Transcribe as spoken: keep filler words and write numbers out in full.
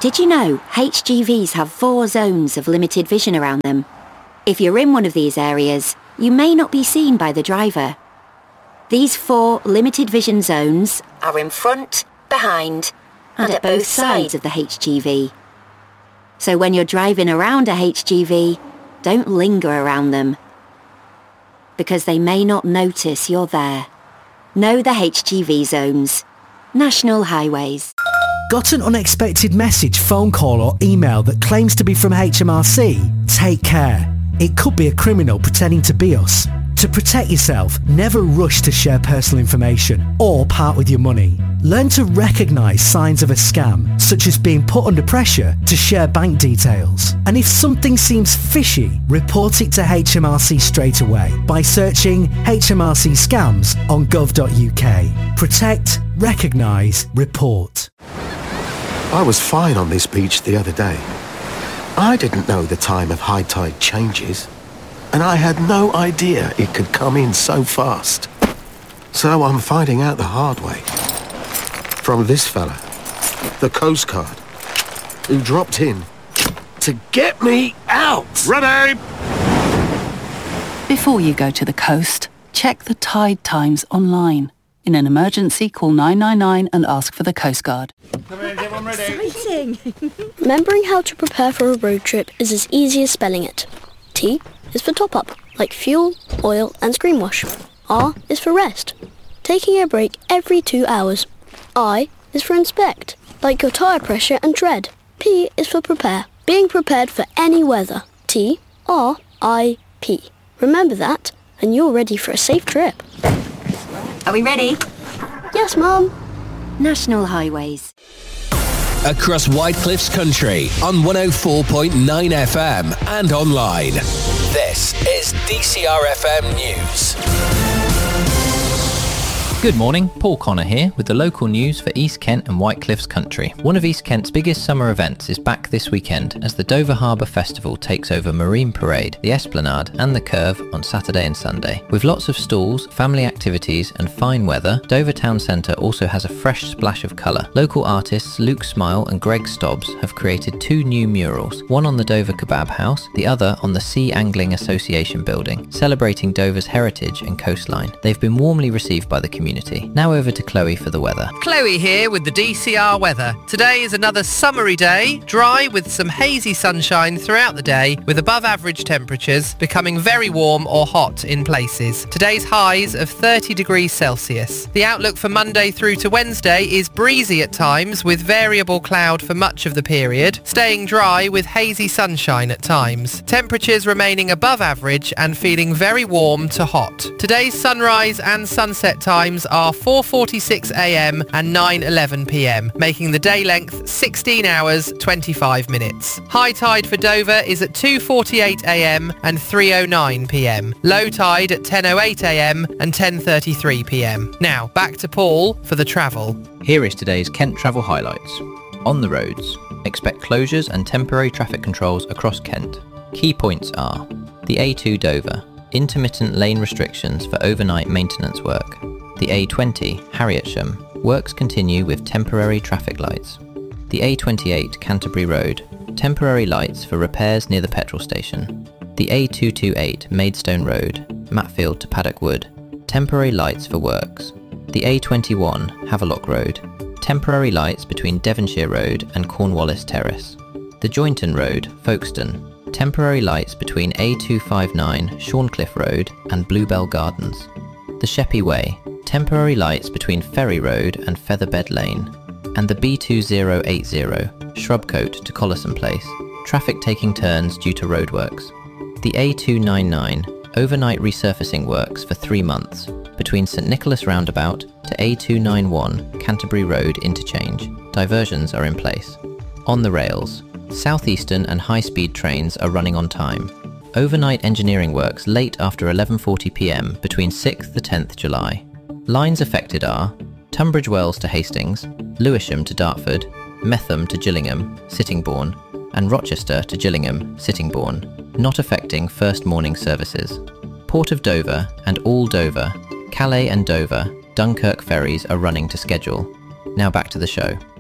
Did you know H G Vs have four zones of limited vision around them? If you're in one of these areas, you may not be seen by the driver. These four limited vision zones are in front, behind, and at both sides of the H G V. So when you're driving around a H G V, don't linger around them, because they may not notice you're there. Know the H G V zones. National Highways. Got an unexpected message, phone call or email that claims to be from H M R C? Take care. It could be a criminal pretending to be us. To protect yourself, never rush to share personal information or part with your money. Learn to recognise signs of a scam, such as being put under pressure to share bank details. And if something seems fishy, report it to H M R C straight away by searching H M R C scams on gov dot U K. Protect, recognise, report. I was fine on this beach the other day. I didn't know the time of high tide changes, and I had no idea it could come in so fast. So I'm finding out the hard way. From this fella, the Coast Guard, who dropped in to get me out. Ready! Before you go to the coast, check the tide times online. In an emergency, call nine nine nine and ask for the Coast Guard. Exciting! Remembering how to prepare for a road trip is as easy as spelling it. T is for top-up, like fuel, oil and screen wash. R is for rest, taking a break every two hours. I is for inspect, like your tyre pressure and tread. P is for prepare, being prepared for any weather. T, R, I, P. Remember that, and you're ready for a safe trip. Are we ready? Yes, Mum. National Highways. Across Whitecliffs country on one oh four point nine F M and online. This is D C R F M News. Good morning, Paul Connor here with the local news for East Kent and Whitecliffs country. One of East Kent's biggest summer events is back this weekend as the Dover Harbour Festival takes over Marine Parade, the Esplanade and the Curve on Saturday and Sunday. With lots of stalls, family activities and fine weather, Dover Town Centre also has a fresh splash of colour. Local artists Luke Smile and Greg Stobbs have created two new murals, one on the Dover Kebab House, the other on the Sea Angling Association building, celebrating Dover's heritage and coastline. They've been warmly received by the community. Now over to Chloe for the weather. Chloe here with the D C R weather. Today is another summery day, dry with some hazy sunshine throughout the day, with above average temperatures, becoming very warm or hot in places. Today's highs of thirty degrees Celsius. The outlook for Monday through to Wednesday is breezy at times with variable cloud for much of the period, staying dry with hazy sunshine at times. Temperatures remaining above average and feeling very warm to hot. Today's sunrise and sunset times are four forty-six a m and nine eleven p m, making the day length sixteen hours twenty-five minutes. High tide for Dover is at two forty-eight a m and three oh nine p m. Low tide at ten oh eight a m and ten thirty-three p m. Now, back to Paul for the travel. Here is today's Kent travel highlights. On the roads, expect closures and temporary traffic controls across Kent. Key points are the A two Dover, intermittent lane restrictions for overnight maintenance work. The A twenty, Harrietsham, works continue with temporary traffic lights. The A twenty-eight, Canterbury Road, temporary lights for repairs near the petrol station. The A two twenty-eight, Maidstone Road, Matfield to Paddock Wood, temporary lights for works. The A twenty-one, Havelock Road, temporary lights between Devonshire Road and Cornwallis Terrace. The Joynton Road, Folkestone, temporary lights between A two fifty-nine, Shorncliffe Road and Bluebell Gardens. The Sheppey Way, temporary lights between Ferry Road and Featherbed Lane, and the B two oh eight oh, Shrubcote to Collison Place, traffic taking turns due to roadworks. The A two ninety-nine, overnight resurfacing works for three months, between St Nicholas Roundabout to A two ninety-one, Canterbury Road interchange. Diversions are in place. On the rails, Southeastern and high-speed trains are running on time. Overnight engineering works late after eleven forty p m between sixth to tenth July. Lines affected are Tunbridge Wells to Hastings, Lewisham to Dartford, Metham to Gillingham, Sittingbourne, and Rochester to Gillingham, Sittingbourne, not affecting first morning services. Port of Dover and all Dover, Calais and Dover, Dunkirk ferries are running to schedule. Now back to the show.